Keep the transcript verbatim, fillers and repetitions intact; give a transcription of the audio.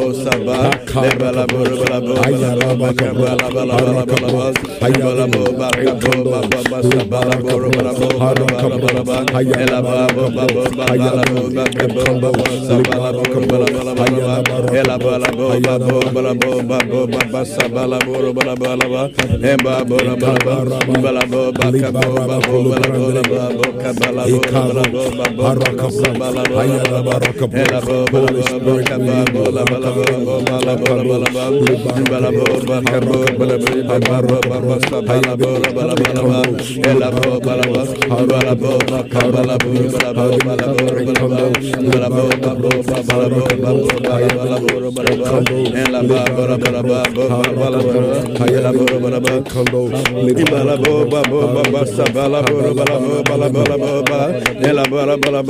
Saba, Lebala Burabala, Ayabala Bala, Ayabala Barcabo, Baba Sabala Burabala, Elaba, Baba, Ayala Bacabo, Sabala Burabala, Elabala, Baba, Baba, Baba Sabala Burabala, Emba Burabala, Balabo, Bacabo, Cabala, Bala